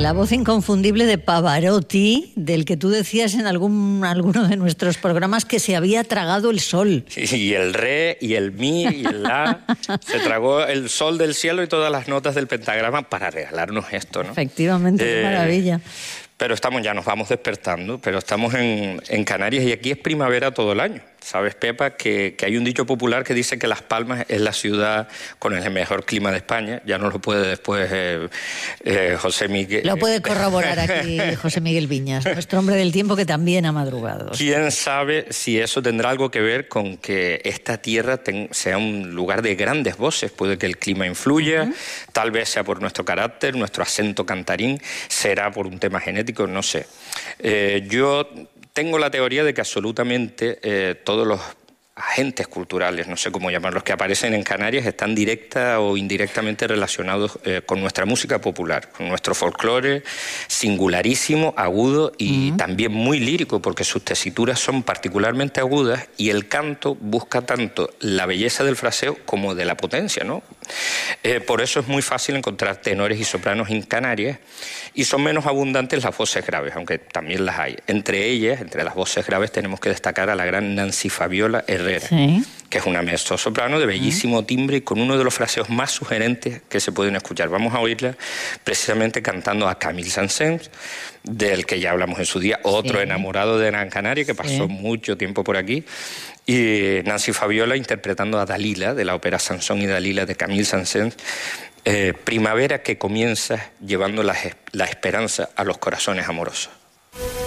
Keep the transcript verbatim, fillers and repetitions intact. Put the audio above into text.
la voz inconfundible de Pavarotti, del que tú decías en algún alguno de nuestros programas que se había tragado el sol. Y el re, y el mi, y el la. Se tragó el sol del cielo y todas las notas del pentagrama para regalarnos esto, ¿no? Efectivamente, qué Eh, maravilla. Pero estamos, ya nos vamos despertando, pero estamos en, en Canarias y aquí es primavera todo el año. ¿Sabes, Pepa? Que, que hay un dicho popular que dice que Las Palmas es la ciudad con el mejor clima de España. Ya nos lo puede después eh, eh, José Miguel. Lo puede corroborar aquí José Miguel Viñas, nuestro hombre del tiempo que también ha madrugado. ¿Quién sabe si eso tendrá algo que ver con que esta tierra ten, sea un lugar de grandes voces? Puede que el clima influya, uh-huh. Tal vez sea por nuestro carácter, nuestro acento cantarín, será por un tema genético, no sé. Eh, yo tengo la teoría de que absolutamente eh, todos los agentes culturales, no sé cómo llamarlos, que aparecen en Canarias están directa o indirectamente relacionados eh, con nuestra música popular, con nuestro folclore singularísimo, agudo y uh-huh. también muy lírico, porque sus tesituras son particularmente agudas y el canto busca tanto la belleza del fraseo como de la potencia, ¿no? Eh, por eso es muy fácil encontrar tenores y sopranos en Canarias y son menos abundantes las voces graves, aunque también las hay. Entre ellas, entre las voces graves, tenemos que destacar a la gran Nancy Fabiola Herrera, sí. que es una mezzosoprano de bellísimo timbre y con uno de los fraseos más sugerentes que se pueden escuchar. Vamos a oírla precisamente cantando a Camille Saint-Saëns, del que ya hablamos en su día, otro sí. enamorado de Gran Canaria, que pasó sí. mucho tiempo por aquí, y Nancy Fabiola interpretando a Dalila, de la ópera Sansón y Dalila de Camille Saint-Saëns, eh, primavera que comienza llevando la, la esperanza a los corazones amorosos.